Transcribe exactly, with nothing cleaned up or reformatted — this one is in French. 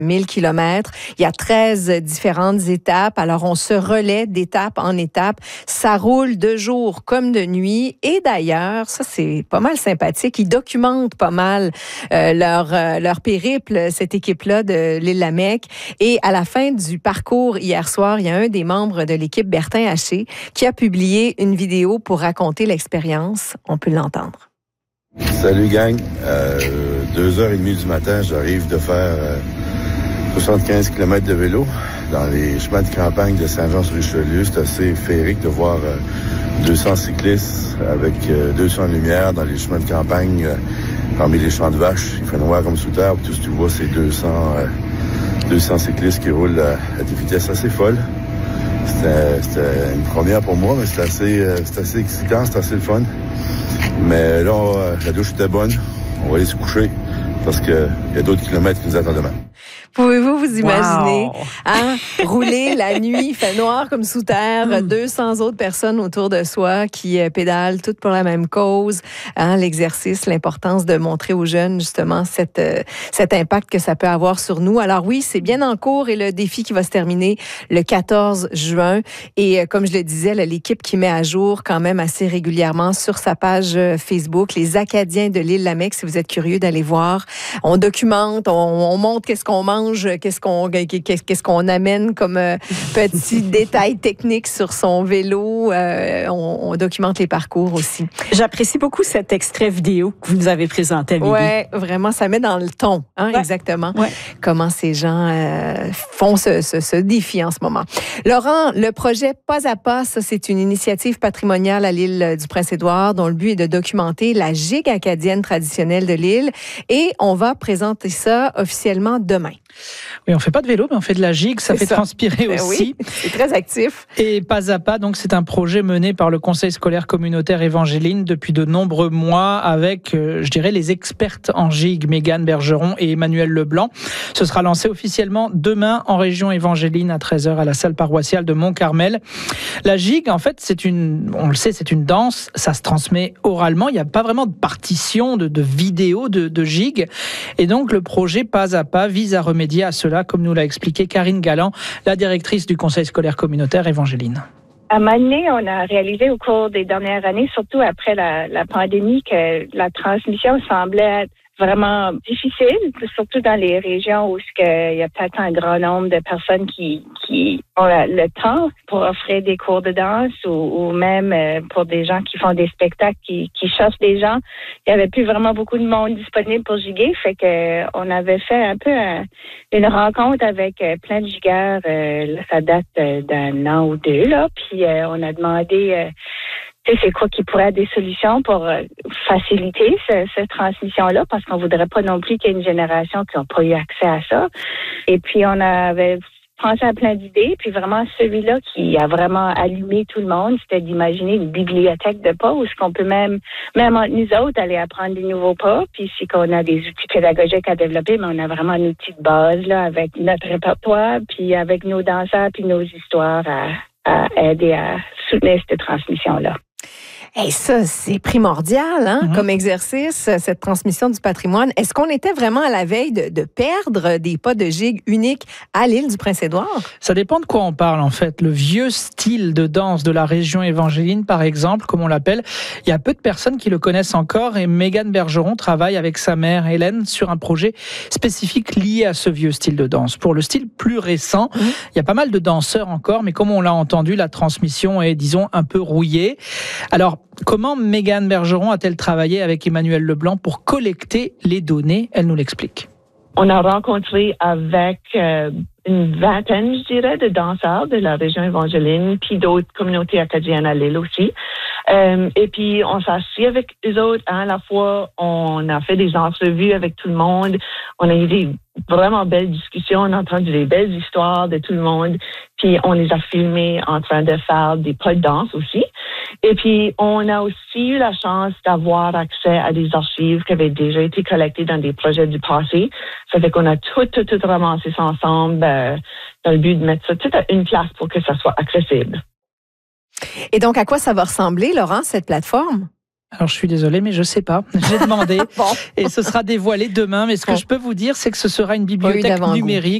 mille kilomètres. Il y a treize différentes étapes. Alors, on se relaie d'étape en étape. Ça roule de jour comme de nuit. Et d'ailleurs, ça, c'est pas mal sympathique. Ils documentent pas mal euh, leur, euh, leur périple, cette équipe-là de l'île Lamec. Et à la fin du parcours hier soir, il y a un des membres de l'équipe, Bertin Haché, qui a publié une vidéo pour raconter l'expérience. On peut l'entendre. Salut gang. Euh, deux heures et demie du matin, j'arrive de faire... Euh, soixante-quinze kilomètres de vélo dans les chemins de campagne de Saint-Jean-sur-Richelieu. C'est assez féerique de voir euh, deux cents cyclistes avec euh, deux cents lumières dans les chemins de campagne euh, parmi les champs de vaches. Il fait noir comme sous terre. Tout ce que tu vois, c'est deux cents, euh, deux cents cyclistes qui roulent à, à des vitesses assez folles. C'était, c'était une première pour moi, mais c'était assez, euh, c'était assez excitant, c'était assez le fun. Mais là, euh, la douche était bonne. On va aller se coucher parce qu'il y a d'autres kilomètres qui nous attendent demain. Pouvez-vous vous imaginer, wow. hein, rouler la nuit, il fait noir comme sous terre, mm. deux cents autres personnes autour de soi qui euh, pédalent toutes pour la même cause, hein, l'exercice, l'importance de montrer aux jeunes justement cette, euh, cet impact que ça peut avoir sur nous. Alors oui, c'est bien en cours et le défi qui va se terminer le quatorze juin. Et euh, comme je le disais, là, l'équipe qui met à jour quand même assez régulièrement sur sa page Facebook, les Acadiens de l'île Lamec, si vous êtes curieux d'aller voir, on documente, on, on montre qu'est-ce qu'on mange, qu'est-ce qu'on qu'est-ce, qu'est-ce qu'on amène comme euh, petits détails techniques sur son vélo. Euh, on, on documente les parcours aussi. J'apprécie beaucoup cet extrait vidéo que vous nous avez présenté, Amélie. Ouais, vraiment, ça met dans le ton, hein, ouais. exactement. Ouais. Comment ces gens euh, font ce, ce, ce défi en ce moment. Laurent, le projet Pas à Pas, ça, c'est une initiative patrimoniale à l'île du Prince-Édouard dont le but est de documenter la gigue acadienne traditionnelle de l'île et on va présenter ça officiellement demain. Oui, on fait pas de vélo, mais on fait de la gigue. Ça c'est fait ça. transpirer ben aussi. Oui, c'est très actif. Et Pas à Pas, donc c'est un projet mené par le Conseil scolaire communautaire Évangéline depuis de nombreux mois avec, euh, je dirais, les expertes en gigue, Mégane Bergeron et Emmanuel Leblanc. Ce sera lancé officiellement demain en région Évangéline à treize heures à la salle paroissiale de Mont-Carmel. La gigue, en fait, c'est une, on le sait, c'est une danse. Ça se transmet oralement. Il n'y a pas vraiment de partition, de, de vidéo de, de gigue. Et donc, le projet Pas à Pas vise à remédier à cela, comme nous l'a expliqué Karine Galland, la directrice du Conseil scolaire communautaire Évangéline. À un moment donné, on a réalisé au cours des dernières années, surtout après la, la pandémie, que la transmission semblait être vraiment difficile, surtout dans les régions où il y a peut-être un grand nombre de personnes qui, qui ont le temps pour offrir des cours de danse ou, ou même pour des gens qui font des spectacles, qui, qui cherchent des gens. Il n'y avait plus vraiment beaucoup de monde disponible pour giguer, fait que on avait fait un peu un, une rencontre avec plein de gigueurs. Euh, là, ça date d'un an ou deux, là, puis euh, on a demandé... Euh, Tu sais, c'est quoi qui pourrait être des solutions pour euh, faciliter ce, cette transmission-là, parce qu'on voudrait pas non plus qu'il y ait une génération qui n'a pas eu accès à ça. Et puis, on avait pensé à plein d'idées, puis vraiment, celui-là qui a vraiment allumé tout le monde, c'était d'imaginer une bibliothèque de pas où ce qu'on peut même, même entre nous autres, aller apprendre des nouveaux pas, puis si qu'on a des outils pédagogiques à développer, mais on a vraiment un outil de base, là, avec notre répertoire, puis avec nos danseurs, puis nos histoires à, à aider à soutenir cette transmission-là. Et hey, ça, c'est primordial, hein, mm-hmm. comme exercice, cette transmission du patrimoine. Est-ce qu'on était vraiment à la veille de, de perdre des pas de gigue uniques à l'île du Prince-Édouard? Ça dépend de quoi on parle, en fait. Le vieux style de danse de la région Évangéline, par exemple, comme on l'appelle, il y a peu de personnes qui le connaissent encore et Mégane Bergeron travaille avec sa mère, Hélène, sur un projet spécifique lié à ce vieux style de danse. Pour le style plus récent, mm-hmm. il y a pas mal de danseurs encore, mais comme on l'a entendu, la transmission est, disons, un peu rouillée. Alors, comment Mégane Bergeron a-t-elle travaillé avec Emmanuel Leblanc pour collecter les données? Elle nous l'explique. On a rencontré avec euh, une vingtaine, je dirais, de danseurs de la région Évangéline, puis d'autres communautés acadiennes à l'île aussi. Euh, et puis, on s'est assis avec eux autres. Hein, à la fois, on a fait des entrevues avec tout le monde. On a eu des vraiment belles discussions. On a entendu des belles histoires de tout le monde. Puis, on les a filmés en train de faire des pas de danse aussi. Et puis, on a aussi eu la chance d'avoir accès à des archives qui avaient déjà été collectées dans des projets du passé. Ça fait qu'on a tout, tout, tout ramassé ça ensemble euh, dans le but de mettre ça tout à une place pour que ça soit accessible. Et donc, à quoi ça va ressembler, Laurent, cette plateforme? Alors, je suis désolé, mais je sais pas. J'ai demandé Bon. et ce sera dévoilé demain. Mais ce que Bon. je peux vous dire, c'est que ce sera une bibliothèque d'avant-goût. numérique